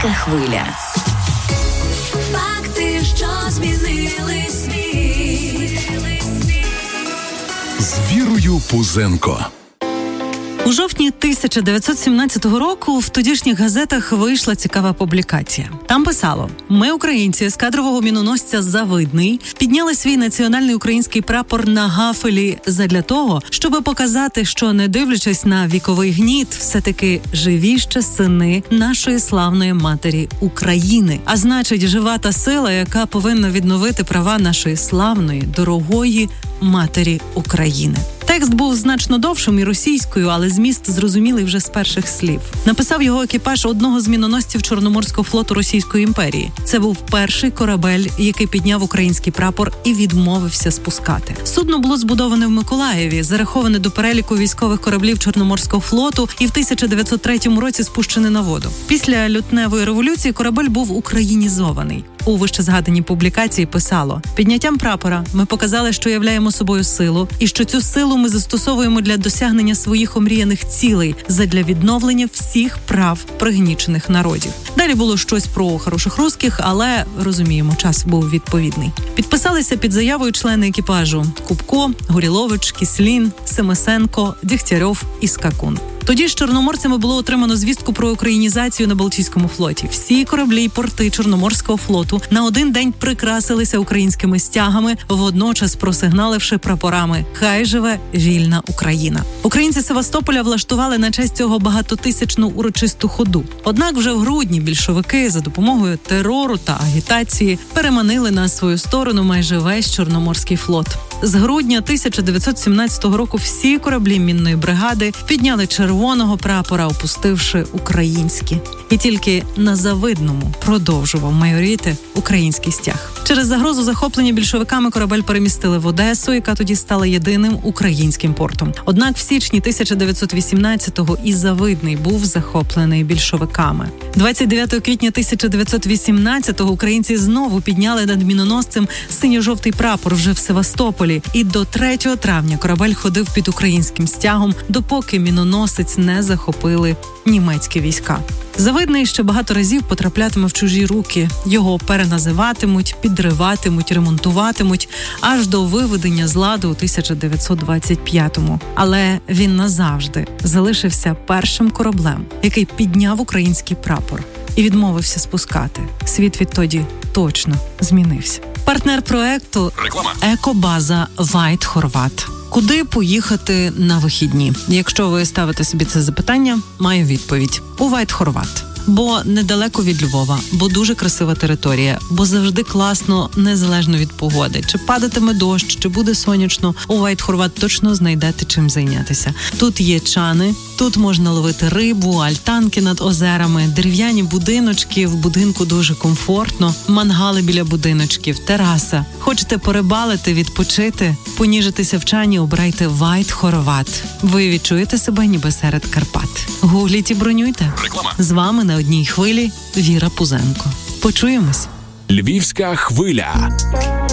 Львівська хвиля. Факти, що змінили світ. З Вірою Пузенко. У жовтні 1917 року в тодішніх газетах вийшла цікава публікація. Там писало: «Ми, українці, з кадрового міноносця «Завидний» підняли свій національний український прапор на гафелі задля того, щоб показати, що, не дивлячись на віковий гніт, все-таки живі ще сини нашої славної матері України. А значить, жива та сила, яка повинна відновити права нашої славної, дорогої матері України». Текст був значно довшим і російською, але зміст зрозумілий вже з перших слів. Написав його екіпаж одного з міноносців Чорноморського флоту Російської імперії. Це був перший корабель, який підняв український прапор і відмовився спускати. Судно було збудоване в Миколаєві, зараховане до переліку військових кораблів Чорноморського флоту і в 1903 році спущене на воду. Після лютневої революції корабель був українізований. У вищезгаданій публікації писало: «Підняттям прапора ми показали, що являємо собою силу, і що цю силу ми застосовуємо для досягнення своїх омріяних цілей, задля відновлення всіх прав пригнічених народів». Далі було щось про хороших русських, але, розуміємо, час був відповідний. Підписалися під заявою члени екіпажу: Купко, Горілович, Кіслін, Семисенко, Дігтярьов і Скакун. Тоді з чорноморцями було отримано звістку про українізацію на Балтійському флоті. Всі кораблі й порти Чорноморського флоту на один день прикрасилися українськими стягами, водночас просигналивши прапорами «Хай живе вільна Україна». Українці Севастополя влаштували на честь цього багатотисячну урочисту ходу. Однак вже в грудні більшовики за допомогою терору та агітації переманили на свою сторону майже весь Чорноморський флот. З грудня 1917 року всі кораблі мінної бригади підняли червоного прапора, опустивши українські. І тільки на Завидному продовжував майоріти український стяг. Через загрозу захоплення більшовиками корабель перемістили в Одесу, яка тоді стала єдиним українським портом. Однак в січні 1918-го і Завидний був захоплений більшовиками. 29 квітня 1918-го українці знову підняли над міноносцем синьо-жовтий прапор вже в Севастополі. І до 3 травня корабель ходив під українським стягом, допоки міноносець не захопили німецькі війська. Завидний ще багато разів потраплятиме в чужі руки. Його переназиватимуть, підриватимуть, ремонтуватимуть, аж до виведення з ладу у 1925-му. Але він назавжди залишився першим кораблем, який підняв український прапор і відмовився спускати. Світ відтоді точно змінився. Партнер проекту – екобаза White Horvat. Куди поїхати на вихідні? Якщо ви ставите собі це запитання, маю відповідь. У White Horvat. Бо недалеко від Львова, бо дуже красива територія, бо завжди класно, незалежно від погоди. Чи падатиме дощ, чи буде сонячно, у White Horvat точно знайдете чим зайнятися. Тут є чани, тут можна ловити рибу, альтанки над озерами, дерев'яні будиночки, в будинку дуже комфортно, мангали біля будиночків, тераса. Хочете порибалити, відпочити, поніжитися в чані, обирайте White Horvat. Ви відчуєте себе ніби серед Карпат. Гугліть і бронюйте. З вами на одній хвилі Віра Пузенко. Почуємось. Львівська хвиля.